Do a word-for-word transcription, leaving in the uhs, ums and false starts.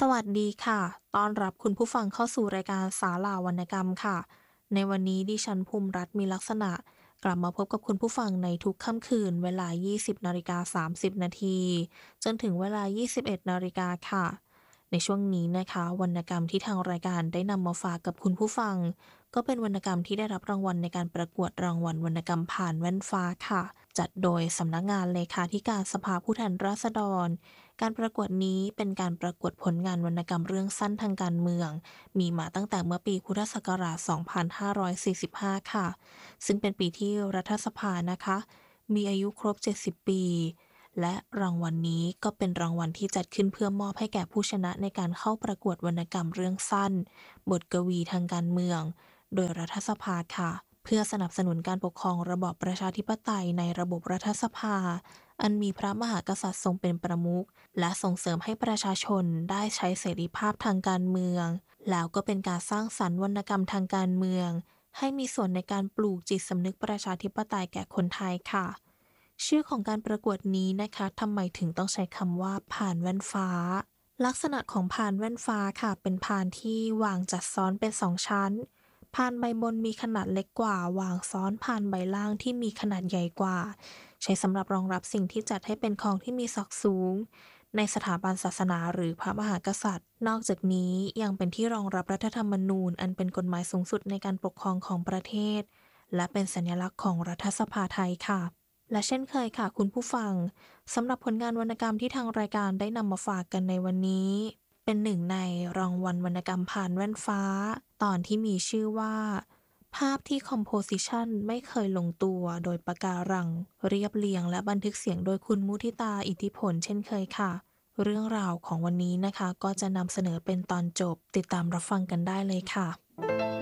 วัสดีค่ะต้อนรับคุณผู้ฟังเข้าสู่รายการสาลาวรรณกรรมค่ะในวันนี้ดิฉันภูมิรัตน์มีลักษณะกลับมาพบกับคุณผู้ฟังในทุกค่ำคืนเวลา ยี่สิบนาฬิกาสามสิบนาทีจนถึงเวลา ยี่สิบเอ็ดนาฬิกาค่ะในช่วงนี้นะคะวรรณกรรมที่ทางรายการได้นำมาฝากกับคุณผู้ฟังก็เป็นวรรณกรรมที่ได้รับรางวัลในการประกวดรางวัลวรรณกรรมผ่านแว่นฟ้าค่ะจัดโดยสำนักงานเลขาธิการสภาผู้แทนราษฎร การประกวดนี้เป็นการประกวดผลงานวรรณกรรมเรื่องสั้นทางการเมืองมีมาตั้งแต่เมื่อปีพุทธศักราช สองพันห้าร้อยสี่สิบห้า ค่ะซึ่งเป็นปีที่รัฐสภานะคะมีอายุครบ เจ็ดสิบ ปีและรางวัลนี้ก็เป็นรางวัลที่จัดขึ้นเพื่อมอบให้แก่ผู้ชนะในการเข้าประกวดวรรณกรรมเรื่องสั้นบทกวีทางการเมืองโดยรัฐสภาค่ะเพื่อสนับสนุนการปกครองระบอบประชาธิปไตยในระบบรัฐสภา อันมีพระมหากษัตริย์ทรงเป็นประมุขและส่งเสริมให้ประชาชนได้ใช้เสรีภาพทางการเมืองแล้วก็เป็นการสร้างสรรค์วรรณกรรมทางการเมืองให้มีส่วนในการปลูกจิตสำนึกประชาธิปไตยแก่คนไทยค่ะชื่อของการประกวดนี้นะคะทำไมถึงต้องใช้คำว่าผ่านแว่นฟ้าลักษณะของผ่านแว่นฟ้าค่ะเป็นผ่านที่วางจัดซ้อนเป็นสองชั้นผ่านใบบนมีขนาดเล็กกว่าวางซ้อนผ่านใบล่างที่มีขนาดใหญ่กว่า ใช้สำหรับรองรับสิ่งที่จัดให้เป็นของที่มีศักดิ์สูงในสถาบันศาสนาหรือพระมหากษัตริย์นอกจากนี้ยังเป็นที่รองรับรัฐธรรมนูญอันเป็นกฎหมายสูงสุดในการปกครองของประเทศและเป็นสัญลักษณ์ของรัฐสภาไทยค่ะและเช่นเคยค่ะคุณผู้ฟังสำหรับผลงานวรรณกรรมที่ทางรายการได้นำมาฝากกันในวันนี้เป็นหนึ่งในรางวัลวรรณกรรมผ่านแว่นฟ้าตอนที่มีชื่อว่า ภาพที่คอมโพสิชันไม่เคยลงตัวโดยปะการังเรียบเรียงและบันทึกเสียงโดยคุณมุทิตาอิทธิพลเช่นเคยค่ะเรื่องราวของวันนี้นะคะก็จะนำเสนอเป็นตอนจบติดตามรับฟังกันได้เลยค่ะ